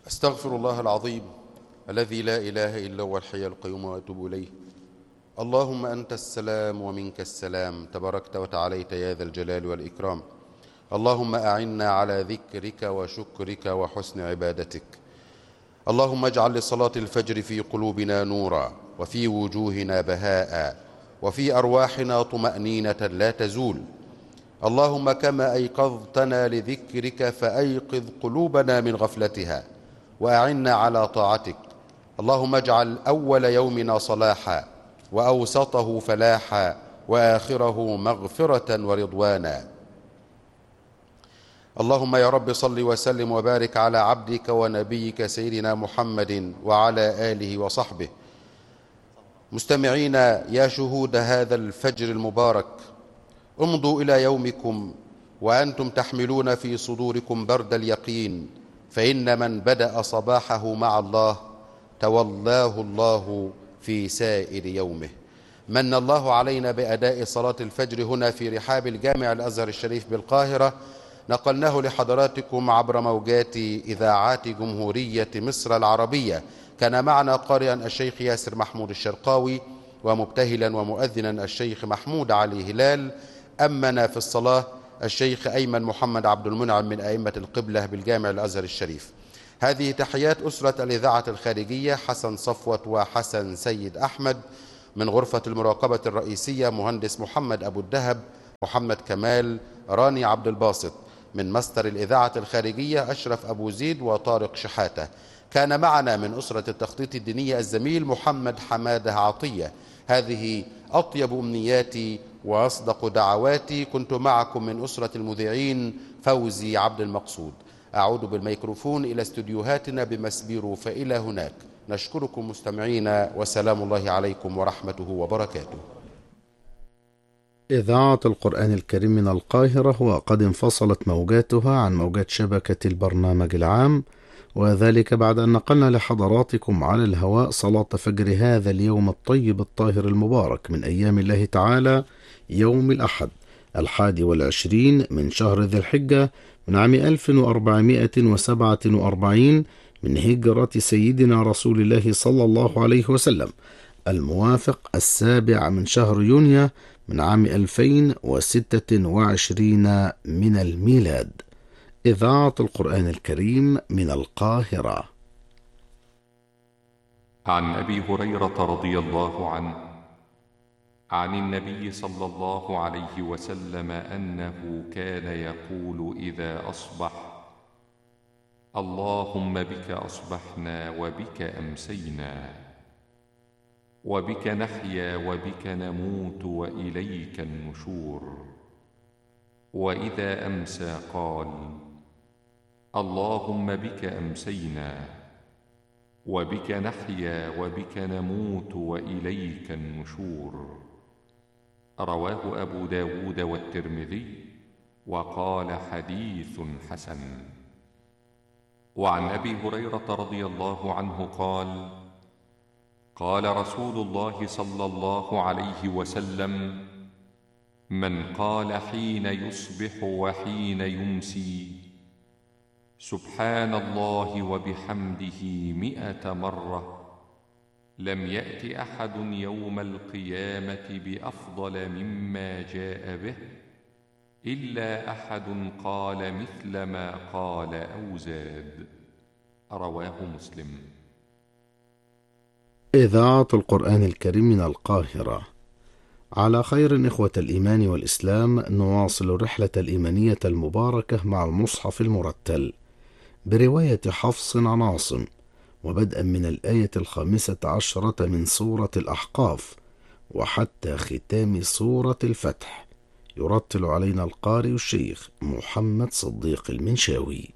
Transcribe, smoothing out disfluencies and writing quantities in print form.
أستغفر الله العظيم الذي لا إله إلا هو الحي القيوم وأتوب إليه. اللهم أنت السلام ومنك السلام، تباركت وتعاليت يا ذا الجلال والإكرام. اللهم أعنا على ذكرك وشكرك وحسن عبادتك. اللهم اجعل لصلاة الفجر في قلوبنا نورا، وفي وجوهنا بهاء، وفي أرواحنا طمأنينة لا تزول. اللهم كما أيقظتنا لذكرك فأيقظ قلوبنا من غفلتها، وأعنا على طاعتك. اللهم اجعل أول يومنا صلاحا، وأوسطه فلاحا، وآخره مغفرة ورضوانا. اللهم يا رب صل وسلم وبارك على عبدك ونبيك سيدنا محمد وعلى آله وصحبه. مستمعين يا شهود هذا الفجر المبارك، امضوا إلى يومكم وأنتم تحملون في صدوركم برد اليقين، فإن من بدأ صباحه مع الله تولاه الله في سائر يومه. من الله علينا بأداء صلاة الفجر هنا في رحاب الجامع الأزهر الشريف بالقاهرة، نقلناه لحضراتكم عبر موجات إذاعات جمهورية مصر العربية. كان معنا قارئا الشيخ ياسر محمود الشرقاوي، ومبتهلا ومؤذنا الشيخ محمود علي هلال. أمنا في الصلاة الشيخ أيمن محمد عبد المنعم من أئمة القبلة بالجامع الأزهر الشريف. هذه تحيات أسرة الإذاعة الخارجية، حسن صفوت وحسن سيد أحمد. من غرفة المراقبة الرئيسية مهندس محمد أبو الدهب، محمد كمال، راني عبد الباسط. من مستر الإذاعة الخارجية أشرف أبو زيد وطارق شحاتة. كان معنا من أسرة التخطيط الدينية الزميل محمد حمادة عطية. هذه أطيب أمنياتي وأصدق دعواتي. كنت معكم من أسرة المذيعين فوزي عبد المقصود. أعود بالميكروفون إلى استديوهاتنا بمسبيرو، فإلى هناك. نشكركم مستمعينا، وسلام الله عليكم ورحمته وبركاته. إذاعة القرآن الكريم من القاهرة، وقد انفصلت موجاتها عن موجات شبكة البرنامج العام، وذلك بعد أن نقلنا لحضراتكم على الهواء صلاة فجر هذا اليوم الطيب الطاهر المبارك من أيام الله تعالى، يوم الأحد 21 من شهر ذي الحجة من عام 1447 من هجرة سيدنا رسول الله صلى الله عليه وسلم، الموافق 7 من شهر يونيو من عام 2026 من الميلاد. إذاعة القرآن الكريم من القاهرة. عن أبي هريرة رضي الله عنه عن النبي صلى الله عليه وسلم أنه كان يقول إذا أصبح: اللهم بك أصبحنا وبك أمسينا، وبك نحيا وبك نموت وإليك النشور. وإذا أمسى قال: اللهم بك أمسينا، وبك نحيا وبك نموت وإليك النشور. رواه أبو داود والترمذي، وقال حديث حسن. وعن أبي هريرة رضي الله عنه قال: قال رسول الله صلى الله عليه وسلم: من قال حين يصبح وحين يمسي سبحان الله وبحمده 100 مرة، لم يأت أحد يوم القيامة بأفضل مما جاء به إلا أحد قال مثل ما قال أو زاد. رواه مسلم. إذاعة القرآن الكريم من القاهرة. على خير إخوة الإيمان والإسلام، نواصل الرحلة الإيمانية المباركة مع المصحف المرتل برواية حفص عن عاصم، وبدءا من الآية 15 من سورة الأحقاف وحتى ختام سورة الفتح. يرتل علينا القارئ الشيخ محمد صديق المنشاوي.